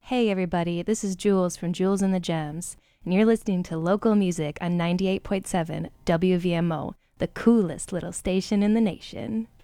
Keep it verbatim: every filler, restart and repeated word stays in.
Hey everybody, this is Jules from Jules and the Gems, and you're listening to local music on ninety-eight point seven W V M O, the coolest little station in the nation.